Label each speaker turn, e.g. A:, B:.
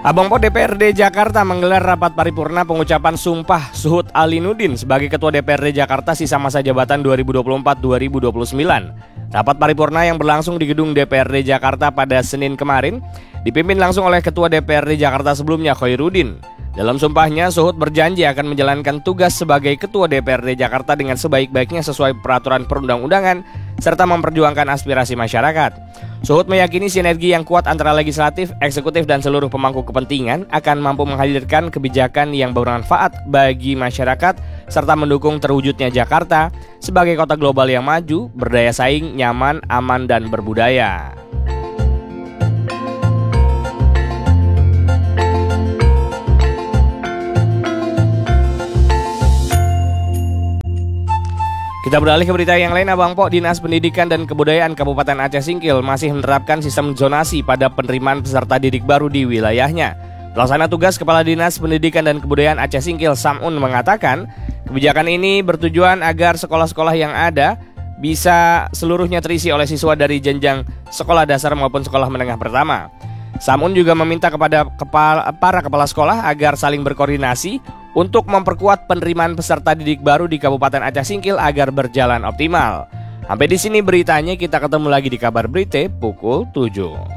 A: Abang Po DPRD Jakarta menggelar rapat paripurna pengucapan sumpah Suhud Alinuddin sebagai Ketua DPRD Jakarta sisa masa jabatan 2024-2029. Rapat paripurna yang berlangsung di gedung DPRD Jakarta pada Senin kemarin dipimpin langsung oleh Ketua DPRD Jakarta sebelumnya, Khairuddin. Dalam sumpahnya, Suhud berjanji akan menjalankan tugas sebagai Ketua DPRD Jakarta dengan sebaik-baiknya sesuai peraturan perundang-undangan serta memperjuangkan aspirasi masyarakat. Suhud meyakini sinergi yang kuat antara legislatif, eksekutif, dan seluruh pemangku kepentingan akan mampu menghadirkan kebijakan yang bermanfaat bagi masyarakat serta mendukung terwujudnya Jakarta sebagai kota global yang maju, berdaya saing, nyaman, aman, dan berbudaya. Kita beralih ke berita yang lain. Abang Po, Dinas Pendidikan dan Kebudayaan Kabupaten Aceh Singkil masih menerapkan sistem zonasi pada penerimaan peserta didik baru di wilayahnya. Pelaksana tugas Kepala Dinas Pendidikan dan Kebudayaan Aceh Singkil, Samun, mengatakan kebijakan ini bertujuan agar sekolah-sekolah yang ada bisa seluruhnya terisi oleh siswa dari jenjang sekolah dasar maupun sekolah menengah pertama. Samun juga meminta kepada para kepala sekolah agar saling berkoordinasi untuk memperkuat penerimaan peserta didik baru di Kabupaten Aceh Singkil agar berjalan optimal. Sampai di sini beritanya, kita ketemu lagi di Kabar Berita pukul 7.